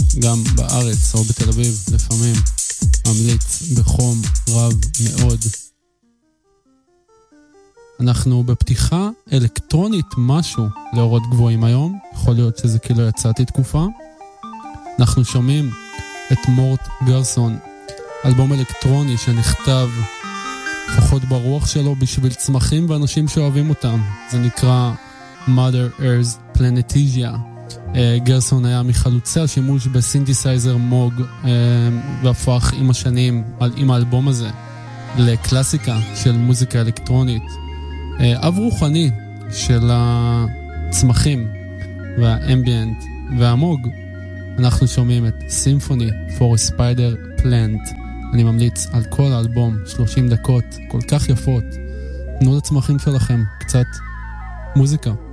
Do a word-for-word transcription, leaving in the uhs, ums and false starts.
גם בארץ או בתל אביב לפעמים, ממליץ בחום רב מאוד. אנחנו בפתיחה אלקטרונית משהו לאורות גבוהים היום, יכול להיות שזה כאילו יצאתי תקופה. אנחנו שומעים את מורט גרסון, אלבום אלקטרוני שנכתב לפחות ברוח שלו בשביל צמחים ואנשים שאוהבים אותם. זה נקרא Mother Earth Planetesia. גרסון היה מחלוצי השימוש בסינתסייזר מוג, והפך עם השנים עם האלבום הזה לקלאסיקה של מוזיקה אלקטרונית. אב רוחני של הצמחים והאמביאנט והמוג. אנחנו שומעים את Symphony for a Spider Plant. אני ממליץ על כל האלבום, שלושים דקות כל כך יפות. תנו לצמחים שלכם קצת מוזיקה.